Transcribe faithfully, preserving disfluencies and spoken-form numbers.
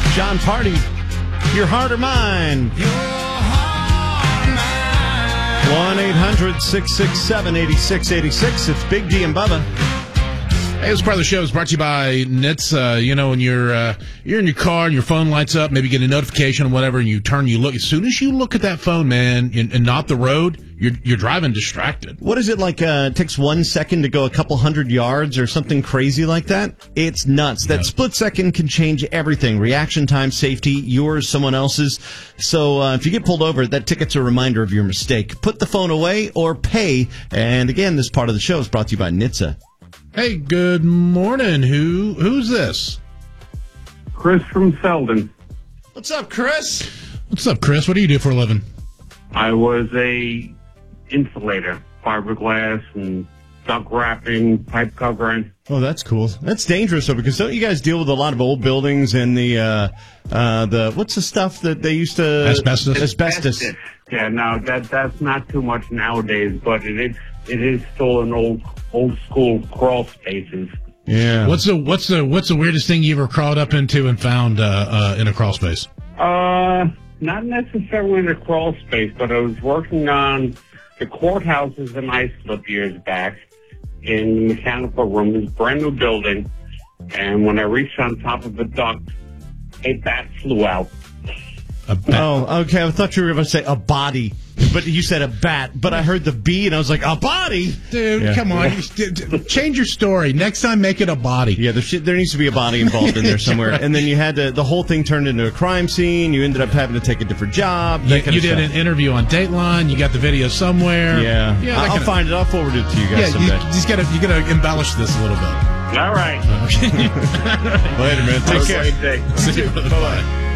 John Party, Your Heart or Mine. one eight hundred six six seven eight six eight six. It's Big D and Bubba. Hey, this part of the show is brought to you by N H T S. Uh, you know, when you're uh, you're in your car and your phone lights up, maybe get a notification or whatever, and you turn, you look. As soon as you look at that phone, man, and, and not the road, you're you're driving distracted. What is it like? Uh, it takes one second to go a couple hundred yards or something crazy like that. It's nuts. That yeah. split second can change everything. Reaction time, safety, yours, someone else's. So uh, if you get pulled over, that ticket's a reminder of your mistake. Put the phone away or pay. And again, this part of the show is brought to you by N H T S A. Hey, good morning. Who who's this? Chris from Selden. What's up, Chris? What's up, Chris? What do you do for a living? I was a insulator, fiberglass and duct wrapping, pipe covering. Oh, that's cool. That's dangerous, though, because don't you guys deal with a lot of old buildings and the, uh, uh, the what's the stuff that they used to... Asbestos. Asbestos. Asbestos. Yeah, no, that that's not too much nowadays, but it is, it is still an old... old school crawl spaces. Yeah. What's the what's the what's the weirdest thing you ever crawled up into and found uh, uh, in a crawl space? Uh, not necessarily the crawl space, but I was working on the courthouses in Islip years back in the mechanical room. It was a brand new building, and when I reached on top of the duct, a bat flew out. A bat. Oh, okay. I thought you were going to say a body. But you said a bat, but I heard the B, and I was like, a body? Dude, yeah. come on. Change your story. Next time, make it a body. Yeah, there, should, there needs to be a body involved in there somewhere. Right. And then you had to, the whole thing turned into a crime scene. You ended up having to take a different job. You, you did an interview on Dateline. You got the video somewhere. Yeah. yeah I'll find of, it. I'll forward it to you guys yeah, someday. You just gotta, you gotta embellish this a little bit. All right. Okay. Later, man. Take care. Bye-bye.